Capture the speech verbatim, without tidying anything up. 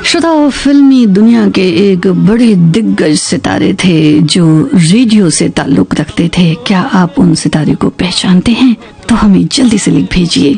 श्रोताओ, फिल्मी दुनिया के एक बड़े दिग्गज सितारे थे जो रेडियो से ताल्लुक रखते थे। क्या आप उन सितारे को पहचानते हैं? तो हमें जल्दी से लिख भेजिए।